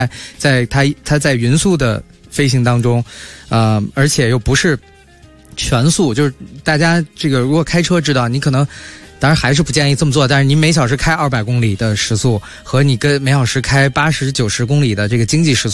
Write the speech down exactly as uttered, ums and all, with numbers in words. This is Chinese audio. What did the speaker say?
在它它在匀速的飞行当中，呃，而且又不是全速，就是大家这个如果开车知道，你可能。当然还是不建议这么做，但是你每小时开二百公里的时速和你跟每小时开八十九十公里的这个经济时速